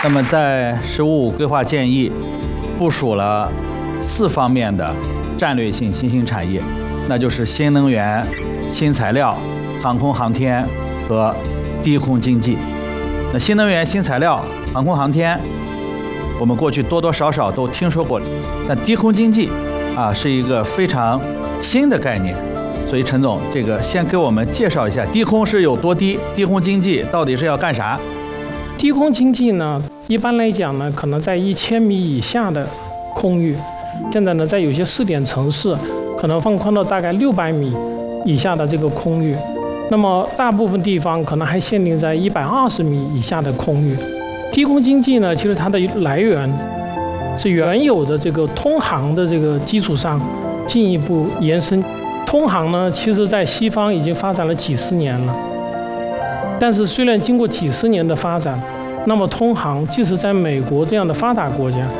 那么在“十五五”规划建议部署了4方面的战略性新兴产业，那就是新能源、新材料、航空航天和低空经济。那新能源、新材料、航空航天，我们过去多多少少都听说过，但低空经济是一个非常新的概念。所以陈总，这个先给我们介绍一下低空是有多低，低空经济到底是要干啥？ 低空经济呢，一般来讲呢，可能在1000米以下的空域。现在呢，在有些试点城市，可能放宽到大概600米以下的这个空域。那么大部分地方可能还限定在120米以下的空域。低空经济呢，其实它的来源是原有的这个通航的这个基础上进一步延伸。通航呢，其实在西方已经发展了几十年了。但是虽然经过几十年的发展，那么通航即使在美国这样的发达国家，